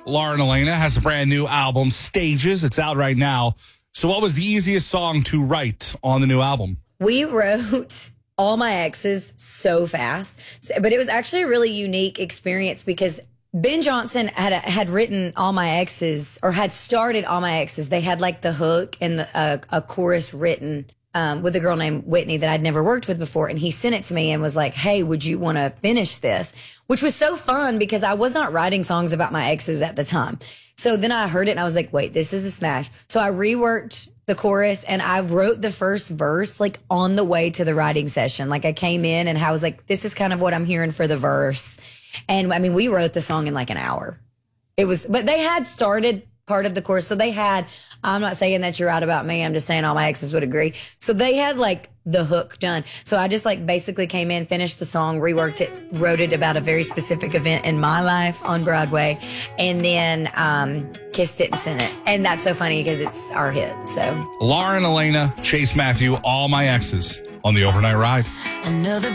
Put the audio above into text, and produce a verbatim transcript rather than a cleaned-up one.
Lauren Elena has a brand new album, Stages. It's out right now. So what was the easiest song to write on the new album? We wrote All My Exes so fast, so, but it was actually a really unique experience because Ben Johnson had had written All My Exes, or had started All My Exes. They had like the hook and the, uh, a chorus written um, with a girl named Whitney that I'd never worked with before. And he sent it to me and was like, hey, would you want to finish this? Which was so fun because I was not writing songs about my exes at the time. So then I heard it and I was like, wait, this is a smash. So I reworked the chorus and I wrote the first verse like on the way to the writing session. Like I came in and I was like, this is kind of what I'm hearing for the verse. And I mean, we wrote the song in like an hour. It was, but they had started part of the chorus. So they had, I'm not saying that you're right about me. I'm just saying all my exes would agree. So they had like the hook done. So I just like basically came in, finished the song, reworked it, wrote it about a very specific event in my life on Broadway, and then um, kissed it and sent it. And that's so funny because it's our hit. So Lauren Elena, Chase Matthew, All My Exes on the Overnight Ride. Another